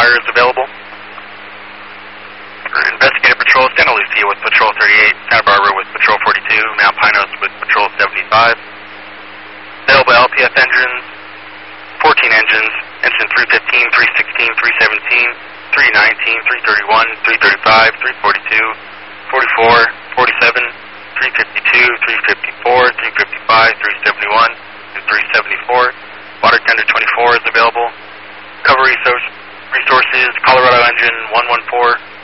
fire is available. For investigative patrol, Santa Lucia with Patrol 38, Santa Barbara with Patrol 42, Mount Pinos with Patrol 75. Available LPF engines, 14 engines, engine 315, 316, 317, 319, 331, 335, 342, 44, 47, 352, 354, 355, 371, and 374. Water tender 24 is available. Cover resources, Colorado engine 114,